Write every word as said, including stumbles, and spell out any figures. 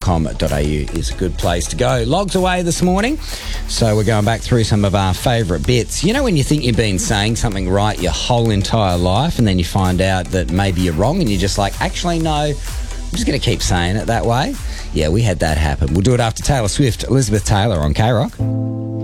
com dot a u is a good place to go. Logs away this morning, so we're going back through some of our favourite bits. You know when you think you've been saying something right your whole entire life and then you find out that maybe you're wrong and you're just like, actually, no, I'm just going to keep saying it that way? Yeah, we had that happen. We'll do it after Taylor Swift, Elizabeth Taylor on K-Rock.